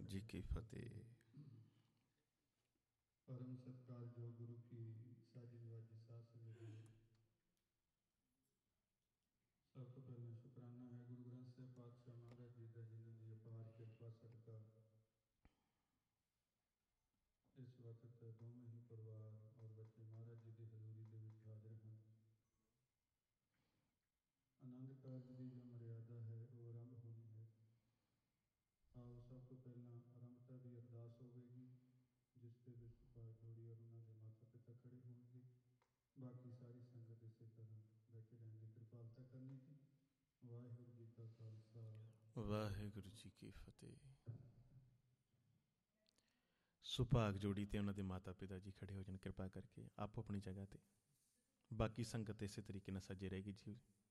जी की फतेह। परम सत्कारयोग गुरु की साजी नवाजी साथ संगत। सब तो पहले शुकराना है गुरु ग्रंथ साहिब पातशाह महाराज जी का, जिन्होंने अपार कृपा सदका इस वक्त दोवें ही परिवार और बच्चे महाराज जी की हजूरी के विच हाजिर हैं। आनंद कारज की जो मर्यादा है वो आरंभ होनी है। आओ सब तो पहला आरंभता की अरदास होगी, जिसके विच सुभाष जोड़ी और उन्होंने माता पिता खड़े होंगे। बाकी सारी संगत इस तरह बैठे रहने की कृपालता करनी जी। वाहिगुरू जी का खालसा वाहिगुरू जी की फतेह। सुभाग जोड़ी ते उन्होंने माता पिता जी खड़े हो जाए, कृपा करके आपो अपनी जगह ते। बाकी संगत इस तरीके ਨਾਲ सजे रहेगी जी।